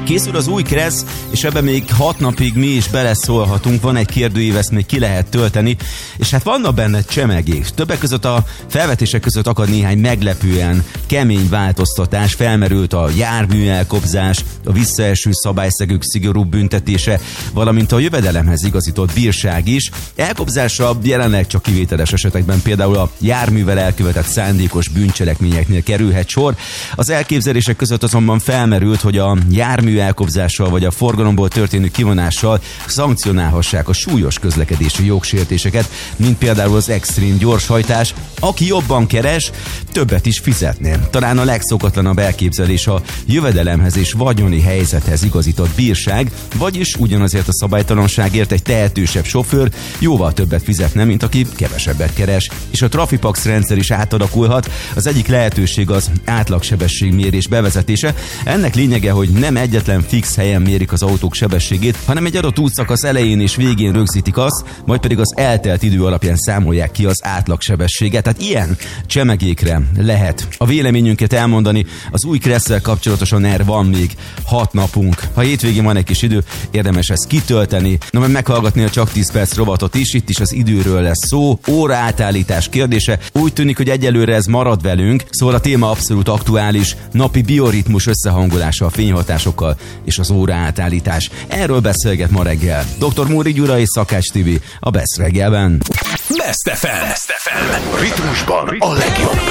Készül az új Kressz, és ebben még 6 napig mi is beleszólhatunk, van egy kérdőív, ezt még ki lehet tölteni, és hát vannak benne csemegék. Többek között a felvetések között akad néhány meglepően kemény változtatás, felmerült a járműelkobzás, a visszaeső szabályszegők szigorúbb büntetése, valamint a jövedelemhez igazított bírság is. Elkobzásra jelenleg csak kivételes esetekben, például a járművel elkövetett szándékos bűncselekményeknél kerülhet sor. Az elképzelések között azonban felmerült, hogy a jármű elkobzással vagy a forgalomból történő kivonással szankcionálhassák a súlyos közlekedési jogsértéseket, mint például az extrém gyorshajtás. Aki jobban keres, többet is fizetné. Talán a legszokatlanabb elképzelés a jövedelemhez és vagyoni helyzethez igazított bírság, vagyis ugyanazért a szabálytalanságért egy tehetősebb sofőr jóval többet fizetne, mint aki kevesebbet keres. És a Trafipax rendszer is átalakulhat. Az egyik lehetőség az átlagsebességmérés bevezetése. Ennek lényege, hogy nem egyetlen fix helyen mérik az autók sebességét, hanem egy adott útszakasz elején és végén rögzítik azt, majd pedig az eltelt idő alapján számolják ki az átlagsebességet. Tehát ilyen csemegékre lehet a véleményünket elmondani. Az új Kresszel kapcsolatosan erre van még 6 napunk. Ha hétvégén van egy kis idő, érdemes ezt kitölteni. Na, majd meghallgatni a Csak 10 perc rovatot is, itt is az időről lesz szó. Óraátállítás kérdése. Úgy tűnik, hogy egyelőre ez marad velünk, szóval a téma abszolút aktuális. Napi bioritmus összehangolása a fényhatásokkal és az óraátállítás. Erről beszélget ma reggel Dr. Móri Gyula és Szakács Tibi a Best reggelben. Best FM. Ritmusban a legjobb.